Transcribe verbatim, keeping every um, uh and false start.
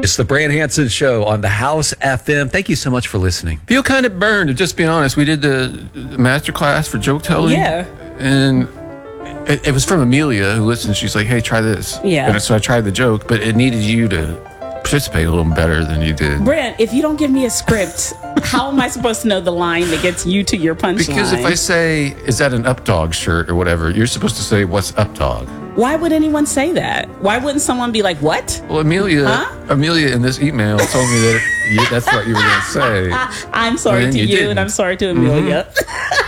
It's the Brand Hanson Show on the House F M. Thank you so much for listening. Feel kind of burned, just being honest. We did the, the master class for joke telling. Yeah. And it, it was from Amelia, who listened. She's like, hey, try this. Yeah. And so I tried the joke, but it needed you to participate a little better than you did. Brent, if you don't give me a script, how am I supposed to know the line that gets you to your punchline? Because if I say, is that an Updog shirt or whatever, you're supposed to say, what's Updog? Why would anyone say that? Why wouldn't someone be like, what? Well, Amelia, Huh? Amelia in this email told me that you, that's what you were going to say. I'm sorry And to you you, didn't. and I'm sorry to Amelia. Mm-hmm.